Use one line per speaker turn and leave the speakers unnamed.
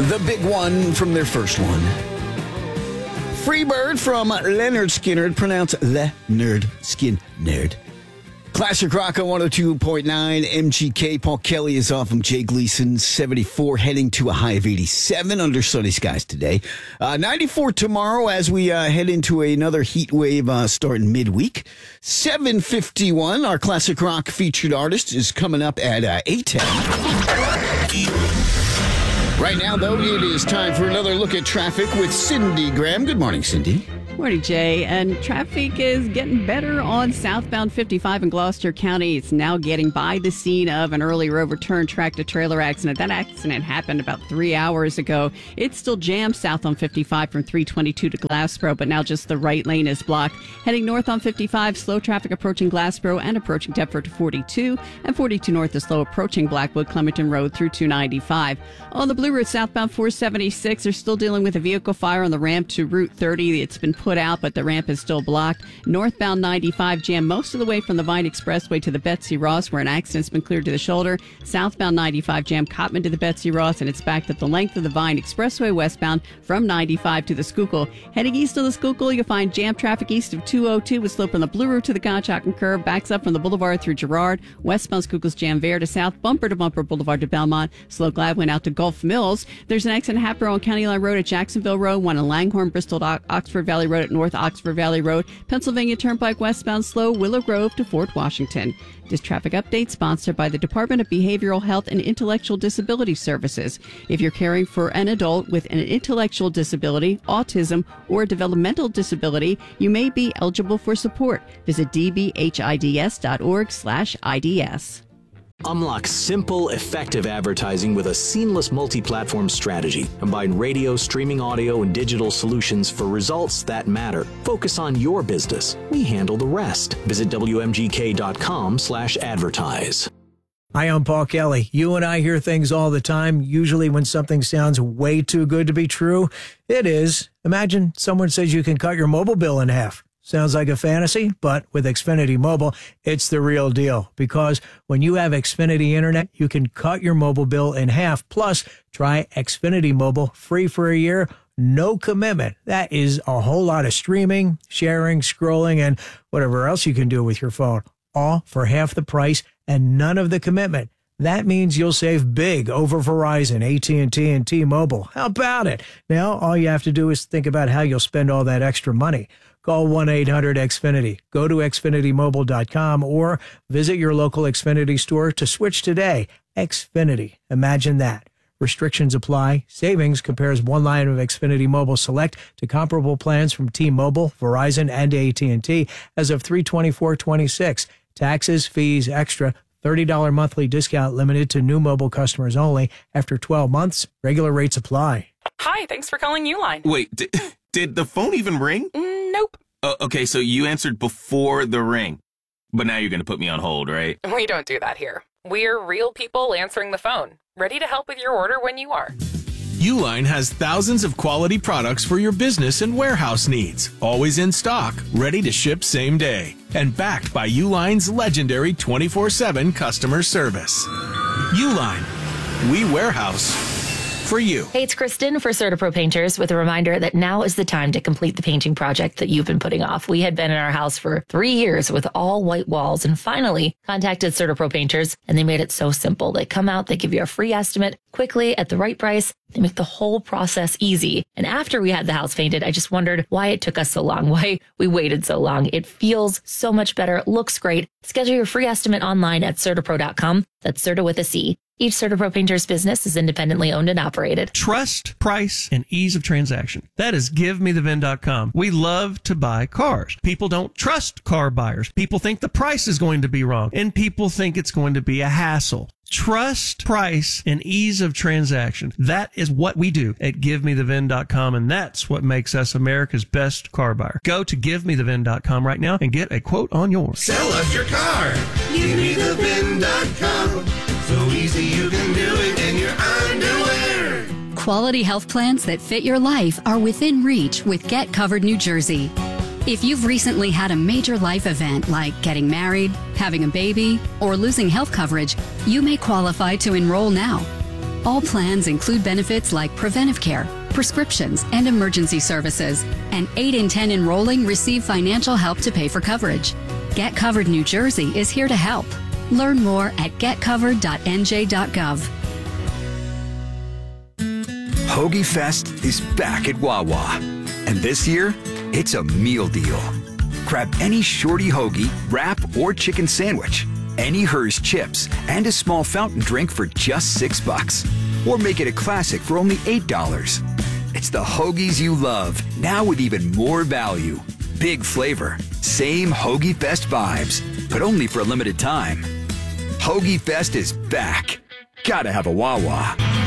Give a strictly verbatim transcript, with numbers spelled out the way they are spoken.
the big one from their first one. Freebird from Leonard Skinner, pronounced Leonard Skinner. Classic Rock on one oh two point nine, M G K. Paul Kelly is off from Jay Gleason, seventy-four, heading to a high of eighty-seven under sunny skies today. Uh, ninety-four tomorrow as we uh, head into another heat wave uh, starting midweek. seven fifty-one, our Classic Rock featured artist is coming up at uh, eight ten. Right now, though, it is time for another look at traffic with Cindy Graham. Good morning, Cindy.
Morning, Jay. And traffic is getting better on southbound fifty-five in Gloucester County. It's now getting by the scene of an earlier overturned tractor-trailer accident. That accident happened about three hours ago. It's still jammed south on fifty-five from three twenty-two to Glassboro, but now just the right lane is blocked. Heading north on fifty-five, slow traffic approaching Glassboro and approaching Deptford to forty-two, and forty-two north is slow approaching Blackwood Clementon Road through two ninety-five. On the Blue Route southbound four seventy-six, they're still dealing with a vehicle fire on the ramp to Route thirty. It's been put out, but the ramp is still blocked. Northbound ninety-five jammed most of the way from the Vine Expressway to the Betsy Ross, where an accident's been cleared to the shoulder. Southbound ninety-five jammed Cotman to the Betsy Ross, and it's backed up the length of the Vine Expressway westbound from ninety-five to the Schuylkill. Heading east of the Schuylkill, you'll find jam traffic east of two oh two with slope on the Blue Route to the Conshohocken curve, backs up from the Boulevard through Girard. Westbound Schuylkill's jam Vare to south, bumper to bumper Boulevard to Belmont. Slow Gladwin out to Gulf Mills. There's an accident happening on County Line Road at Jacksonville Road, one on Langhorne, Bristol to Oxford Valley Road at North Oxford Valley Road, Pennsylvania Turnpike westbound slow, Willow Grove to Fort Washington. This traffic update sponsored by the Department of Behavioral Health and Intellectual Disability Services. If you're caring for an adult with an intellectual disability, autism, or a developmental disability, you may be eligible for support. Visit dbhids.org slash IDS.
Unlock simple, effective advertising with a seamless multi-platform strategy. Combine radio, streaming audio, and digital solutions for results that matter. Focus on your business. We handle the rest. Visit W M G K dot com slash advertise.
Hi, I'm Paul Kelly. You and I hear things all the time. Usually when something sounds way too good to be true, it is. Imagine someone says you can cut your mobile bill in half. Sounds like a fantasy, but with Xfinity Mobile, it's the real deal. Because when you have Xfinity Internet, you can cut your mobile bill in half. Plus, try Xfinity Mobile free for a year, no commitment. That is a whole lot of streaming, sharing, scrolling, and whatever else you can do with your phone. All for half the price and none of the commitment. That means you'll save big over Verizon, A T and T, and T-Mobile. How about it? Now, all you have to do is think about how you'll spend all that extra money. Call one eight hundred X Finity, go to Xfinity Mobile dot com, or visit your local Xfinity store to switch today. Xfinity. Imagine that. Restrictions apply. Savings compares one line of Xfinity Mobile Select to comparable plans from T-Mobile, Verizon, and A T and T as of three twenty-four twenty-six. Taxes, fees, extra. thirty dollars monthly discount limited to new mobile customers only. After twelve months, regular rates apply.
Hi, thanks for calling Uline.
Wait, did, did the phone even ring?
Mm, nope.
Uh, okay, so you answered before the ring. But now you're going to put me on hold, right?
We don't do that here. We're real people answering the phone, ready to help with your order when you are.
Uline has thousands of quality products for your business and warehouse needs. Always in stock, ready to ship same day. And backed by Uline's legendary twenty-four seven customer service. Uline. We warehouse for you.
Hey, it's Kristen for CertaPro Painters with a reminder that now is the time to complete the painting project that you've been putting off. We had been in our house for three years with all white walls and finally contacted CertaPro Painters, and they made it so simple. They come out, they give you a free estimate quickly at the right price. They make the whole process easy. And after we had the house painted, I just wondered why it took us so long, why we waited so long. It feels so much better. It looks great. Schedule your free estimate online at Certapro dot com. That's Certa with a C. Each Certapro Painters business is independently owned and operated.
Trust, price, and ease of transaction. That is give me the V I N dot com. We love to buy cars. People don't trust car buyers. People think the price is going to be wrong, and people think it's going to be a hassle. Trust, price, and ease of transaction. That is what we do at give me the V I N dot com, and that's what makes us America's best car buyer. Go to give me the V I N dot com right now and get a quote on yours.
Sell us your car. give me the V I N dot com. So easy you can do it in your underwear.
Quality health plans that fit your life are within reach with Get Covered New Jersey. If you've recently had a major life event like getting married, having a baby, or losing health coverage, you may qualify to enroll now. All plans include benefits like preventive care, prescriptions, and emergency services. And eight in ten enrolling receive financial help to pay for coverage. Get Covered New Jersey is here to help. Learn more at get covered dot n j dot gov.
Hoagie Fest is back at Wawa. And this year, it's a meal deal. Grab any shorty hoagie, wrap, or chicken sandwich, any Hers chips, and a small fountain drink for just six bucks. Or make it a classic for only eight dollars. It's the hoagies you love, now with even more value. Big flavor, same Hoagie Fest vibes, but only for a limited time. Hoagie Fest is back. Gotta have a Wawa.